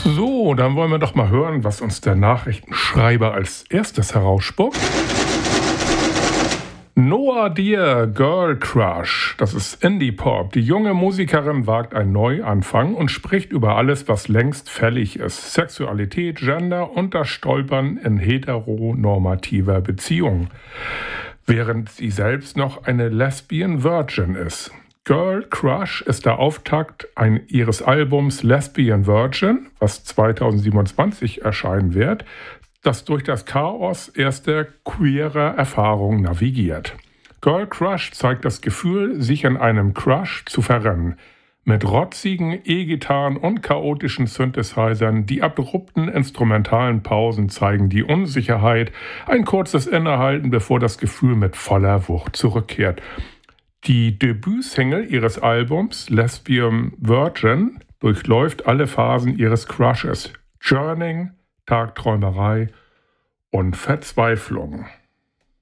So, dann wollen wir doch mal hören, was uns der Nachrichtenschreiber als erstes herausspuckt. Noah Dear, Girl Crush. Das ist Indie-Pop. Die junge Musikerin wagt einen Neuanfang und spricht über alles, was längst fällig ist. Sexualität, Gender und das Stolpern in heteronormativer Beziehung. Während sie selbst noch eine Lesbian Virgin ist. Girl Crush ist der Auftakt ihres Albums Lesbian Virgin, was 2027 erscheinen wird, das durch das Chaos erster queerer Erfahrung navigiert. Girl Crush zeigt das Gefühl, sich in einem Crush zu verrennen. Mit rotzigen E-Gitarren und chaotischen Synthesizern, die abrupten instrumentalen Pausen zeigen die Unsicherheit, ein kurzes Innehalten, bevor das Gefühl mit voller Wucht zurückkehrt. Die Debütsingle ihres Albums Lesbian Virgin durchläuft alle Phasen ihres Crushes: Journeying, Tagträumerei und Verzweiflung.